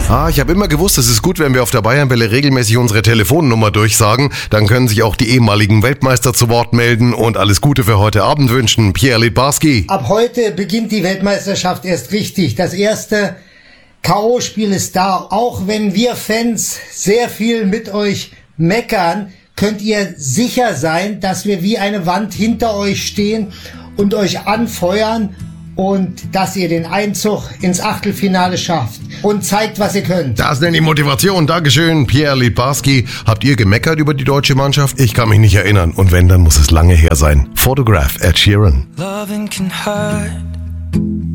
Ich habe immer gewusst, es ist gut, wenn wir auf der Bayernwelle regelmäßig unsere Telefonnummer durchsagen. Dann können sich auch die ehemaligen Weltmeister zu Wort melden und alles Gute für heute Abend wünschen. Pierre Littbarski. Ab heute beginnt die Weltmeisterschaft erst richtig. Das erste K.O.-Spiel ist da. Auch wenn wir Fans sehr viel mit euch meckern, könnt ihr sicher sein, dass wir wie eine Wand hinter euch stehen und euch anfeuern und dass ihr den Einzug ins Achtelfinale schafft und zeigt, was ihr könnt. Das nenne ich Motivation. Dankeschön, Pierre Littbarski. Habt ihr gemeckert über die deutsche Mannschaft? Ich kann mich nicht erinnern. Und wenn, dann muss es lange her sein. Photograph, Ed Sheeran. Loving can hurt.